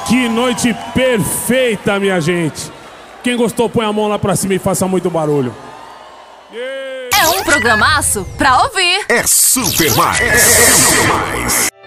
Que noite perfeita, minha gente. Quem gostou, põe a mão lá pra cima e faça muito barulho. É um programaço pra ouvir. É Super Mais.